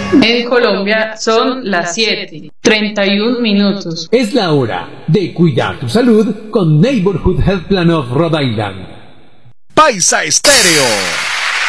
En Colombia son las 7:31. Es la hora de cuidar tu salud con Neighborhood Health Plan of Rhode Island. Paisa Estéreo.